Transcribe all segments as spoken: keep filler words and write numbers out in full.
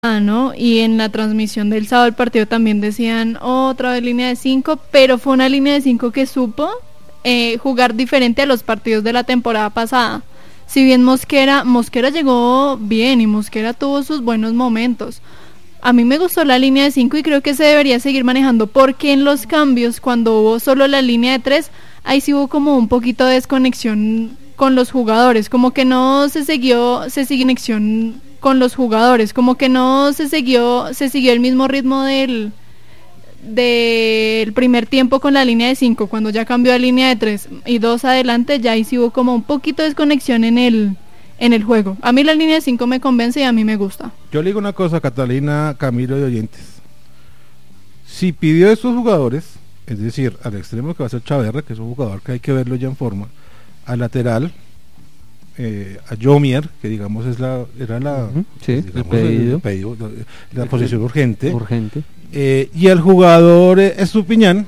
¿no? Y en la transmisión del sábado del partido también decían otra vez línea de cinco, pero fue una línea de cinco que supo eh, jugar diferente a los partidos de la temporada pasada. Si bien Mosquera, Mosquera llegó bien y Mosquera tuvo sus buenos momentos. A mí me gustó la línea de cinco y creo que se debería seguir manejando, porque en los cambios, cuando hubo solo la línea de tres, ahí sí hubo como un poquito de desconexión con los jugadores, como que no se siguió, se siguió conexión con los jugadores, como que no se siguió, se siguió el mismo ritmo del del primer tiempo con la línea de cinco, cuando ya cambió a línea de tres y dos adelante, ya ahí sí hubo como un poquito de desconexión en el en el juego. A mí la línea de cinco me convence y a mí me gusta. Yo le digo una cosa, Catalina, Camilo y oyentes. Si pidió a estos jugadores, es decir, al extremo que va a ser Chaverra, que es un jugador que hay que verlo ya en forma, al lateral, eh, a Yomier, que digamos es la era la, uh-huh, sí, pues, digamos, el pedido. el pedido, la, la posición urgente, urgente. Eh, y al jugador eh, Estupiñán,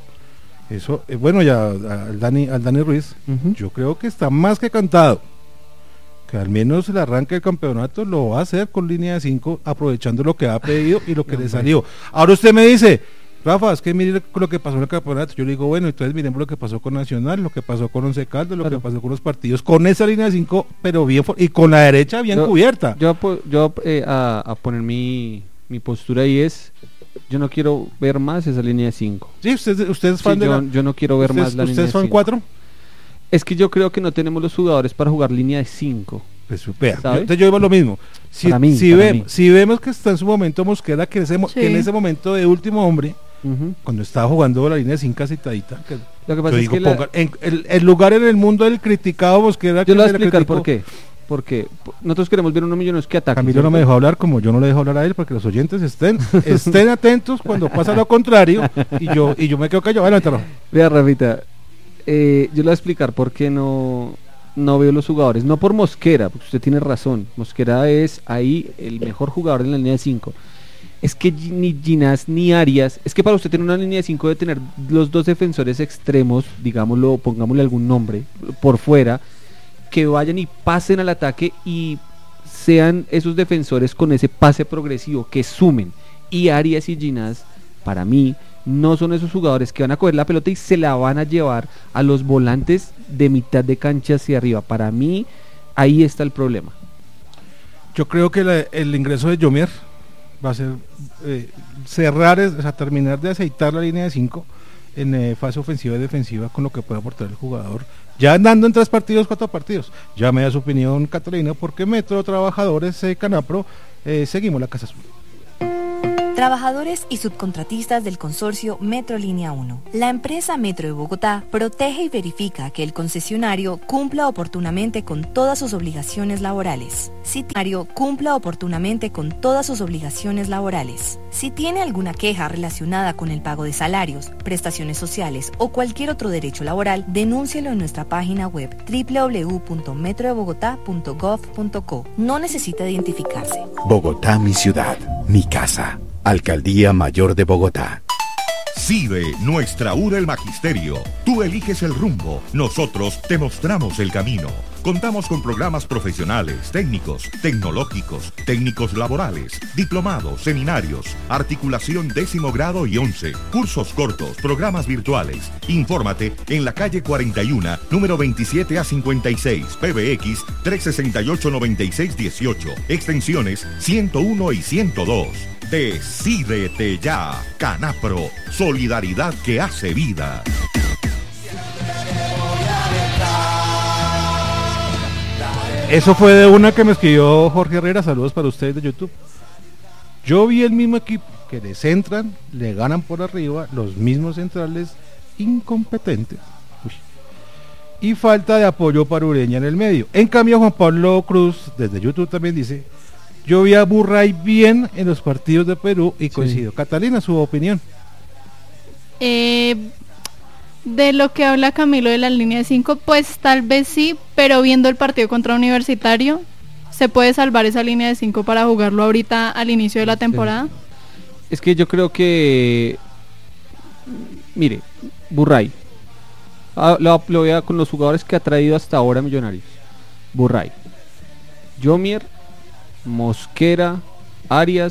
eso, eh, bueno, ya al Dani, al Dani Ruiz, uh-huh. Yo creo que está más que cantado que al menos el arranque del campeonato lo va a hacer con línea de cinco, aprovechando lo que ha pedido y lo que no, le salió. Ahora usted me dice, Rafa, es que mire lo que pasó en el campeonato. Yo le digo, bueno, entonces miremos lo que pasó con Nacional, lo que pasó con Once Caldas, lo claro. que pasó con los partidos, con esa línea de cinco, pero bien, y con la derecha bien yo, cubierta. Yo, yo eh, a, a poner mi, mi postura ahí es, yo no quiero ver más esa línea de cinco. Sí, usted, usted es fan sí, de yo, la... yo no quiero ver usted, más la línea de cinco. ¿Ustedes son cuatro? Es que yo creo que no tenemos los jugadores para jugar línea de cinco. Pues supea. Yo, entonces yo digo lo mismo. Si, para mí, si, para ve, mí. si vemos que está en su momento Mosquera, que, ese, sí. que en ese momento de último hombre, uh-huh. cuando estaba jugando la línea de cinco citadita, que lo que pasa es digo, que ponga, la... en, el, el lugar en el mundo del criticado Mosquera. Yo le voy a explicar por qué. Porque nosotros queremos ver unos millones que atacan. Camilo no me dejó hablar, como yo no le dejo hablar a él, porque los oyentes estén estén atentos cuando pasa lo contrario y yo y yo me quedo callado. Bueno, vea, Rafita, eh, yo le voy a explicar por qué no no veo los jugadores, no por Mosquera, porque usted tiene razón, Mosquera es ahí el mejor jugador en la línea de cinco. Es que ni Ginás ni Arias, es que para usted tener una línea de cinco debe tener los dos defensores extremos, digámoslo, pongámosle algún nombre, por fuera, que vayan y pasen al ataque y sean esos defensores con ese pase progresivo, que sumen. Y Arias y Ginás, para mí, no son esos jugadores que van a coger la pelota y se la van a llevar a los volantes de mitad de cancha hacia arriba. Para mí, ahí está el problema. Yo creo que la, el ingreso de Yomier va a ser eh, cerrar, o sea, terminar de aceitar la línea de cinco en eh, fase ofensiva y defensiva con lo que puede aportar el jugador. Ya andando en tres partidos, cuatro partidos. Ya me da su opinión, Catalina, porque Metro, Trabajadores, eh, Canapro, eh, seguimos la Casa Azul. Trabajadores y subcontratistas del consorcio Metro Línea uno. La empresa Metro de Bogotá protege y verifica que el concesionario cumpla oportunamente con todas sus obligaciones laborales. Si tiene, cumpla oportunamente con todas sus obligaciones laborales. Si tiene alguna queja relacionada con el pago de salarios, prestaciones sociales o cualquier otro derecho laboral, denúncielo en nuestra página web doble u doble u doble u punto metro de bogotá punto gov punto co. No necesita identificarse. Bogotá, mi ciudad, mi casa. Alcaldía Mayor de Bogotá. CIDE, nuestra U del Magisterio. Tú eliges el rumbo, nosotros te mostramos el camino. Contamos con programas profesionales, técnicos, tecnológicos, técnicos laborales, diplomados, seminarios, articulación décimo grado y once, cursos cortos, programas virtuales. Infórmate en la calle cuarenta y uno, número veintisiete a cincuenta y seis, P B X trescientos sesenta y ocho, noventa y seis dieciocho, extensiones ciento uno y ciento dos. Decídete ya, Canapro, solidaridad que hace vida. Eso fue de una que me escribió Jorge Herrera, saludos para ustedes de YouTube. Yo vi el mismo equipo que le centran, le ganan por arriba, los mismos centrales incompetentes. Uy. Y falta de apoyo para Ureña en el medio. En cambio, Juan Pablo Cruz, desde YouTube también dice, yo vi a Burray bien en los partidos de Perú y coincido. Sí. Catalina, su opinión. Eh... De lo que habla Camilo de la línea de cinco, pues tal vez sí, pero viendo el partido contra Universitario, ¿se puede salvar esa línea de cinco para jugarlo ahorita al inicio de la temporada? Sí. Es que yo creo que, mire, Burray, ah, lo, lo vea con los jugadores que ha traído hasta ahora Millonarios. Burray, Yomier, Mosquera, Arias,